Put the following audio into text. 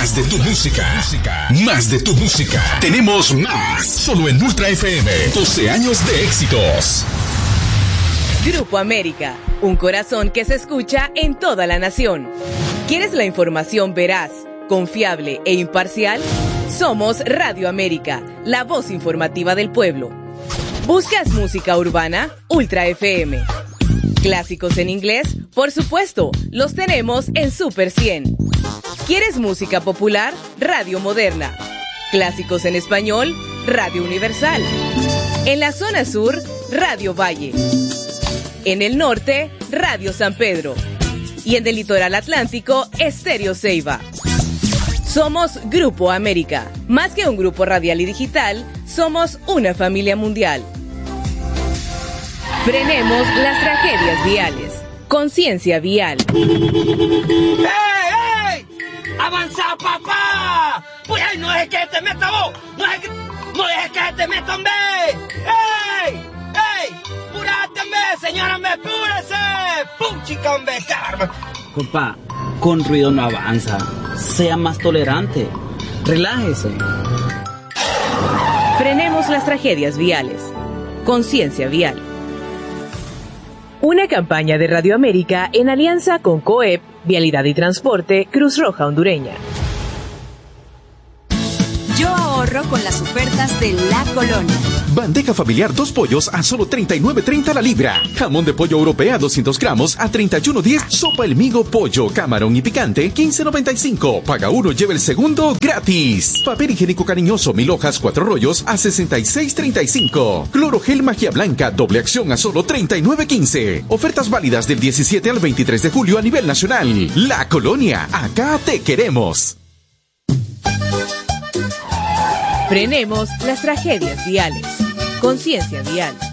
Más de tu música. Más de tu música. Tenemos más. Solo en Ultra FM. 12 años de éxitos. Grupo América. Un corazón que se escucha en toda la nación. ¿Quieres la información veraz, confiable e imparcial? Somos Radio América, la voz informativa del pueblo. ¿Buscas música urbana? Ultra FM. ¿Clásicos en inglés? Por supuesto, los tenemos en Super 100. ¿Quieres música popular? Radio Moderna. ¿Clásicos en español? Radio Universal. En la zona sur, Radio Valle. En el norte, Radio San Pedro. Y en el litoral atlántico, Estéreo Ceiba. Somos Grupo América. Más que un grupo radial y digital, somos una familia mundial. Frenemos las tragedias viales. Conciencia vial. ¡Ey, ey! ¡Avanza, papá! Pues ay, no dejes que te meta vos. No dejes que te meta, hombre. ¡Ey! ¡Ey! ¡Púrate, hombre! Señora, me púrese. ¡Pum, chica, hombre! ¡Caramba! Compa, con ruido no avanza. Sea más tolerante. Relájese. Frenemos las tragedias viales. Conciencia vial. Una campaña de Radio América en alianza con COEP, Vialidad y Transporte, Cruz Roja Hondureña. Yo ahorro con las ofertas de La Colonia. Bandeja familiar 2 pollos a solo $39.30 la libra. Jamón de pollo europea 200 gramos a $31.10. Sopa El Migo pollo, camarón y picante $15.95. Paga uno, lleva el segundo gratis. Papel higiénico cariñoso 1000 hojas 4 rollos a $66.35. Clorogel Magia Blanca doble acción a solo $39.15. Ofertas válidas del 17 al 23 de julio a nivel nacional. La Colonia, acá te queremos. Frenemos las tragedias viales. Conciencia vial.